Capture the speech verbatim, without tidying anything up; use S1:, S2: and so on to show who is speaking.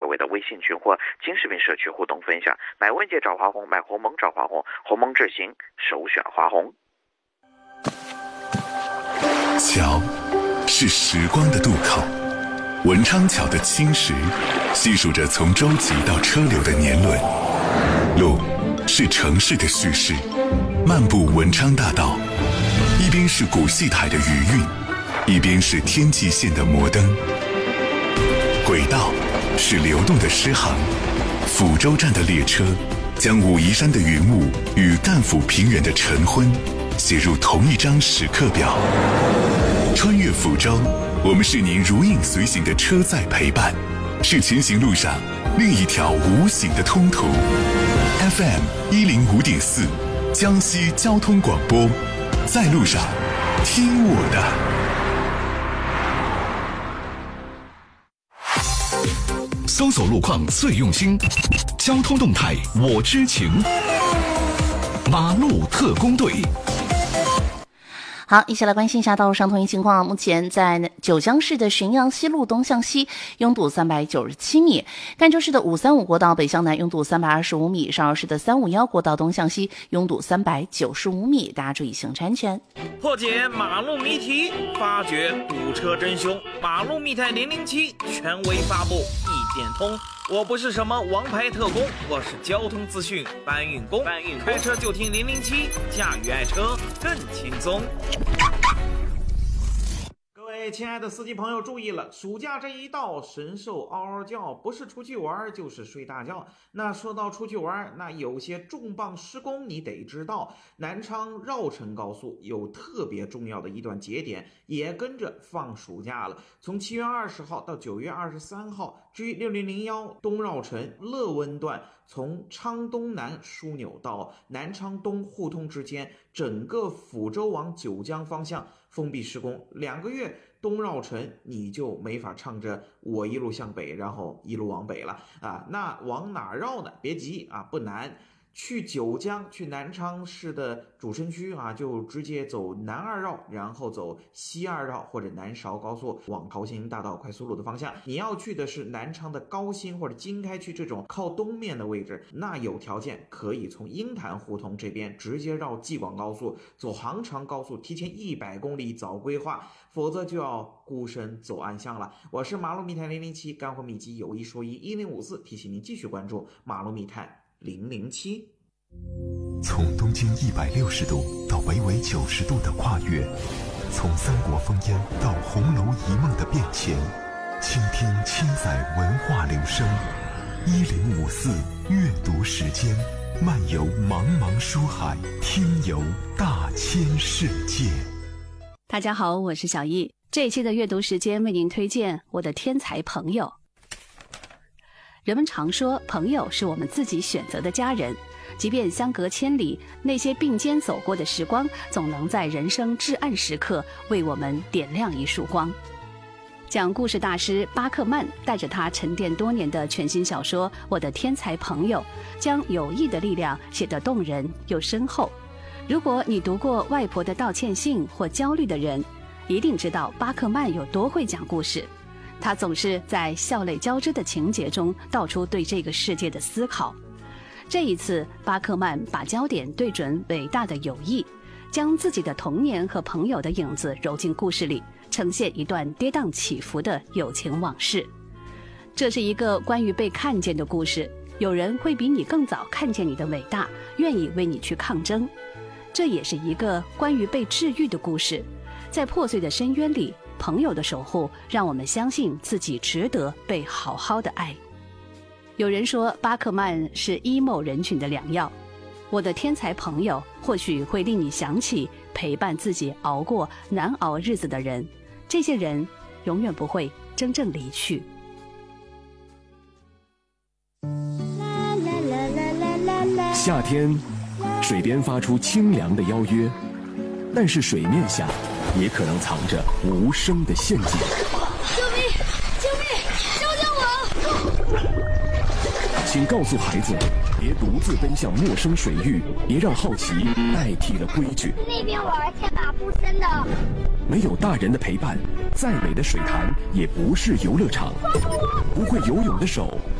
S1: 位的微信群或金视频社区互动分享。买问界找华红，买鸿蒙找华红，鸿蒙智行首选华红。
S2: 桥是时光的渡口，文昌桥的青石细数着从舟楫到车流的年轮。路是城市的叙事，漫步文昌大道，一边是古戏台的余韵，一边是天际线的摩登。轨道是流动的诗行，抚州站的列车将武夷山的云雾与赣抚平原的晨昏写入同一张时刻表。穿越抚州，我们是您如影随形的车载陪伴，是前行路上另一条无形的通途。F M 一零五点四，江西交通广播，在路上听我的。
S3: 搜索路况最用心，交通动态我知情。马路特工队。
S4: 好，一起来关心一下道路上通行情况。目前在九江市的浔阳西路东向西拥堵三百九十七米，赣州市的五三五国道北向南拥堵三百二十五米，韶饶市的三五一国道东向西拥堵三百九十五米，大家注意行车安全。
S5: 破解马路谜题，发掘堵车真凶，马路密探零零七权威发布，一点通。我不是什么王牌特工，我是交通资讯搬运工。搬运工开车就听零零七，驾驭爱车更轻松。各位亲爱的司机朋友注意了，暑假这一到，神兽嗷嗷叫，不是出去玩就是睡大觉。那说到出去玩，那有些重磅施工你得知道，南昌绕城高速有特别重要的一段节点也跟着放暑假了，从七月二十号到九月二十三号，至于六零零一东绕城乐温段，从昌东南枢纽到南昌东互通之间，整个抚州往九江方向封闭施工，两个月东绕城你就没法唱着我一路向北，然后一路往北了啊！那往哪绕呢？别急啊，不难。去九江，去南昌市的主城区啊，就直接走南二绕，然后走西二绕或者南韶高速往桃兴大道快速路的方向。你要去的是南昌的高新或者经开区这种靠东面的位置，那有条件可以从鹰潭胡同这边直接绕济广高速，走杭长高速，提前一百公里早规划，否则就要孤身走暗巷了。我是马路密探零零七，干货秘籍有一说一，一零五四提醒您继续关注马路密探零零七。
S2: 从东经一百六十度到北纬九十度的跨越，从三国烽烟到红楼一梦的变迁，倾听千载文化流声。一零五四阅读时间，漫游茫茫书海，听游大千世界。
S6: 大家好，我是小易。这一期的阅读时间为您推荐我的天才朋友。人们常说，朋友是我们自己选择的家人，即便相隔千里，那些并肩走过的时光，总能在人生至暗时刻为我们点亮一束光。讲故事大师巴克曼带着他沉淀多年的全新小说《我的天才朋友》，将友谊的力量写得动人又深厚。如果你读过《外婆的道歉信》或《焦虑的人》，一定知道巴克曼有多会讲故事。他总是在笑泪交织的情节中道出对这个世界的思考。这一次，巴克曼把焦点对准伟大的友谊，将自己的童年和朋友的影子揉进故事里，呈现一段跌宕起伏的友情往事。这是一个关于被看见的故事，有人会比你更早看见你的伟大，愿意为你去抗争。这也是一个关于被治愈的故事，在破碎的深渊里，朋友的守护让我们相信自己值得被好好的爱。有人说巴克曼是 emo 人群的良药，我的天才朋友或许会令你想起陪伴自己熬过难熬日子的人，这些人永远不会真正离去。
S7: 夏天，水边发出清凉的邀约，但是水面下也可能藏着无声的陷阱。
S8: 救命！救命！救救我！
S7: 请告诉孩子，别独自奔向陌生水域，别让好奇代替了规矩。
S8: 那边玩天马不深的。
S7: 没有大人的陪伴，再美的水潭也不是游乐场。不会游泳的手